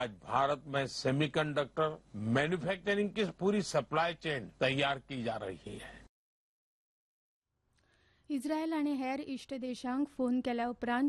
आज भारत में semiconductor manufacturing की पूरी सप्लाय चेन तैयार की जा रही है. इस्रायल आनी हेर इश्ट देशांक फोन केल्या उपरांत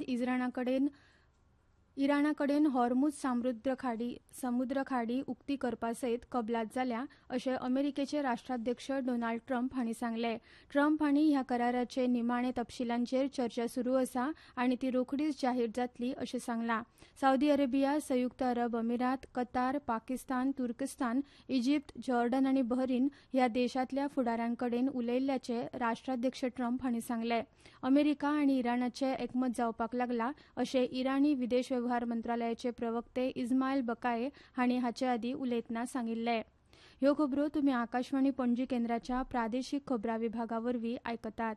इराणाकडेन हॉर्मुझ समुद्र खाडी उक्ती करपा सयत कबलात जाल्या अशें अमेरिकेचे राष्ट्राध्यक्ष डोनाल्ड ट्रम्प हांणी सांगले. ट्रम्प हांणी ह्या कराराचे निमाणे तपशीलांचेर चर्चा सुरू आसा आनी ती रोखडीच जाहीर जातली अशें सांगलां. सावदी अरेबिया, संयुक्त अरब अमिरात, कतार, पाकिस्तान, तुर्कस्तान, इजिप्त, जॉर्डन आनी बहरीन ह्या देशांतल्या फुडाऱ्यांकडेन उलयिल्ल्याचे राष्ट्राध्यक्ष ट्रम्प हांणी सांगले. अमेरिका आनी इराणाचे एकमत जावपाक लागला अशें इराणी विदेश व्यवहार मंत्रालयाचे प्रवक्ते इस्मायल बकाये हांणी हाचे आदीं उलयतना सांगिल्ले. ह्यो खबरो तुमी आकाशवाणी पणजी केंद्राच्या प्रादेशीक खबरां विभागावरवीं आयकतात.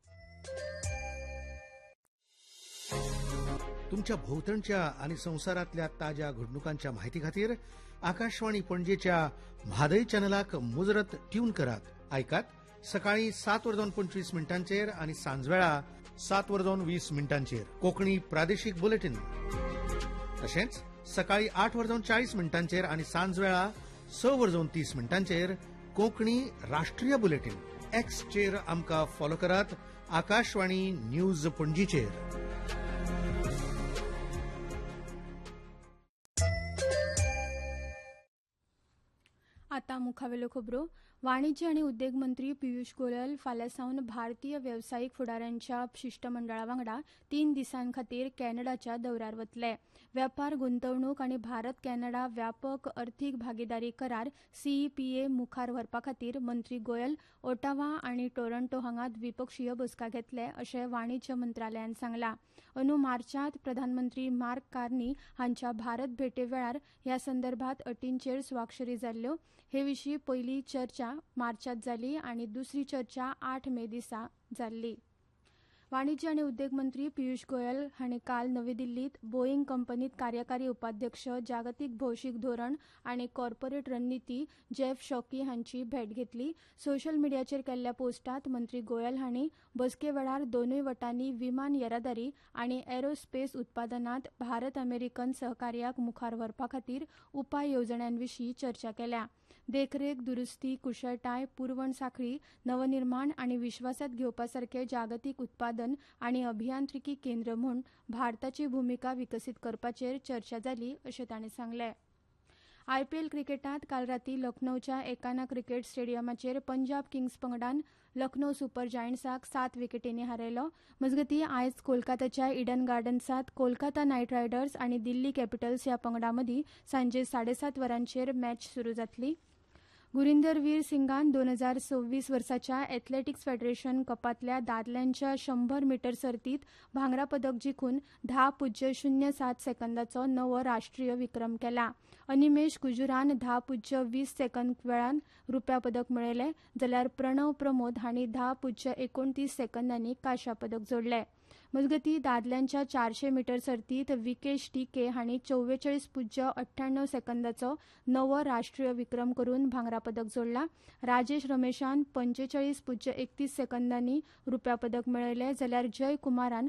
तुमच्या भोवतणच्या आनी संवसारांतल्या ताज्या घडणुकांच्या म्हायती खातीर आकाशवाणी पणजेच्या म्हादय चॅनलाक मुजरत ट्यून करात. आयकात सकाळी 7:25 आनी सांजवेळा 7:20 कोंकणी प्रादेशीक बुलेटिन. तशेंच सकाळी 8:40 आनी सांजवेळा 6:30 कोंकणी राष्ट्रीय बुलेटिन. एक्सचेर आमकां फॉलो करात. आकाशवाणी न्यूज पणजीचेर. आतां मुखावेल्यो खबरो. वाणिज्य आनी उद्देग मंत्री पियुष गोयल फाल्यां सावन भारतीय वेवसायीक फुडाऱ्यांच्या शिष्टमंडळा वांगडा 3 दिसां खातीर कॅनडाच्या दौऱ्यार वतले. वेपार, गुंतवणूक आनी भारत कॅनडा व्यापक अर्थीक भागीदारी करार CEPA मुखार व्हरपा खातीर मंत्री गोयल ओटावा आनी टोरंटो हांगा द्विपक्षीय बसका घेतले अशें वाणिज्य मंत्रालयान सांगलां. अंदू मार्चांत प्रधानमंत्री मार्क कार्नी हांच्या भारत भेटे वेळार ह्या संदर्भात अटींचेर स्वाक्षरी जाल्ल्यो. हे विशीं पयली चर्चा मार्चांत जाली आनी दुसरी चर्चा 8 मे दिसा जाल्ली. वाणिज्य आनी उद्देग मंत्री पियुष गोयल हांणी काल नवी दिल्लींत बोईंग कंपनीत कार्यकारी उपाध्यक्ष, जागतीक भौशीक धोरण आनी कॉर्पोरेट रणनीती जेफ शॉकी हांची भेट घेतली. सोशल मिडियाचेर केल्ल्या पोस्टांत मंत्री गोयल हांणी बसके वेळार दोनूय वटांनी विमान येरादारी आनी एरोस्पेस उत्पादनांत भारत अमेरिकन सहकार्याक मुखार व्हरपा खातीर उपाय येवजण्यांविशीं चर्चा केल्या. देखरेख, दुरुस्ती, कुशळटाय, पुरवण साखळी, नवनिर्माण आनी विश्वासात घेवपा सारखे जागतीक उत्पादन आनी अभियांत्रिकी केंद्र म्हूण भारताची भूमिका विकसीत करपाचेर चर्चा जाली अशें तांणी सांगलें. IPL क्रिकेटांत काल रातीं लखनौच्या एकाना क्रिकेट स्टेडियमाचेर पंजाब किंग्स पंगडान लखनौ सुपर जायंट्साक 7 विकेटींनी हारयलो. मजगतीं आयज कोलकाताच्या इडन गार्डन्सांत कोलकाता नायट रायडर्स आनी दिल्ली कॅपिटल्स ह्या पंगडां मदीं सांजे 7:30 वरांचेर मॅच सुरू जातली. गुरिंदर वीर सिंगान 2026 वर्साच्या एथलेटिक्स फेडरेशन कपांतल्या दादल्यांच्या 100 मीटर सर्तींत भांगरा पदक जिखून 10.07 सेकंदाचो नवो राष्ट्रीय विक्रम केला. अनिमेश कुजुरान 10.20 सेकंद वेळान रुप्या पदक मेळयलें जाल्यार प्रणव प्रमोद हांणी 10.29 सेकंदांनी कांस्य पदक जोडलें. मजगतीं दादल्यांच्या 400 मीटर सर्तींत विकेश टीके हांणी 44.98 सेकंदाचो नवो राष्ट्रीय विक्रम करून भांगरा पदक जोडला. राजेश रमेशान 45.31 सेकंदांनी रुप्या पदक मेळयलें जाल्यार जय कुमारान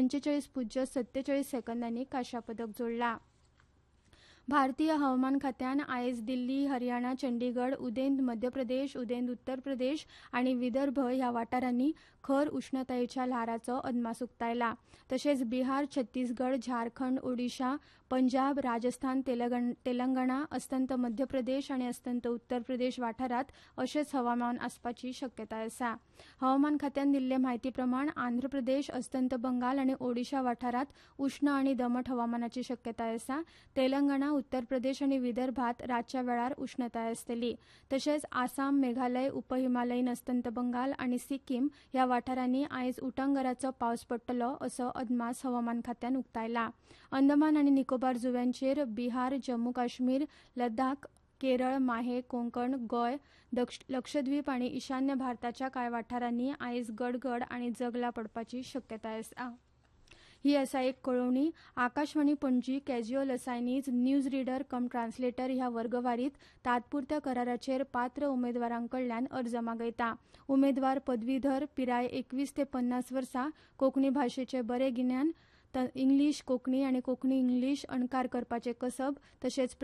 45.47 सेकंदांनी कांस्य पदक जोडला. भारतीय हवामान खात्यान आयज दिल्ली, हरियाणा, चंडीगड, उदेंत मध्य प्रदेश, उदेंत उत्तर प्रदेश आनी विदर्भ ह्या वाठारांनी खर उश्णतायेच्या ल्हाराचो अदमास उक्तायला. तशेंच बिहार, छत्तीसगड, झारखंड, ओडिशा, पंजाब, राजस्थान, तेलंगणा, अस्तंत मध्य प्रदेश आनी अस्तंत उत्तर प्रदेश वाठारांत अशेंच हवामान आसपाची शक्यताय आसा. हवामान खात्यान दिल्ले म्हायती प्रमाण आंध्र प्रदेश, अस्तंत बंगाल आनी ओडिशा वाठारांत उश्ण आनी दमट हवामानाची शक्यताय आसा. तेलंगणा, उत्तर प्रदेश आनी विदर्भात रातच्या वेळार उश्णताय आसतली. तशेंच आसाम, मेघालय, उपहिमालयीन अस्तंत बंगाल आनी सिक्कीम ह्या वाठारांनी आयज उटंगराचो पावस पडटलो असो अदमास हवामान खात्यान उक्तायला. अंदमान आनी निकोबार जुंव्यांचेर बिहार, जम्मू काश्मीर, लडाख, केरळ, माहे, कोंकण, गोंय, लक्षद्वीप आनी ईशान्य भारताच्या कांय वाठारांनी आयज गडगड आनी जगला पडपाची शक्यताय आसा. ही आसा एक कळोवणी. Akashvani Panaji casual असायनीज news reader cum translator ह्या वर्गवारीत तात्पुरत्या कराराचेर पात्र उमेदवारांकडल्यान अर्ज मागयता. उमेदवार पदवीधर, पिराय 21 ते 50 वर्सां, कोंकणी भाशेचें बरें गिन्यान, इंग्लीश कोंकणी आनी कोंकणी इंग्लीश अणकार करपाचे कसब तशेंच